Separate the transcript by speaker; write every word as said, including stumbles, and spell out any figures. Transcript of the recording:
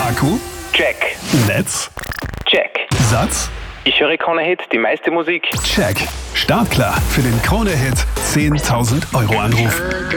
Speaker 1: Akku?
Speaker 2: Check.
Speaker 1: Netz?
Speaker 2: Check.
Speaker 1: Satz?
Speaker 2: Ich höre Krone-Hit, die meiste Musik.
Speaker 1: Check. Startklar für den Krone-Hit zehntausend Euro Anruf.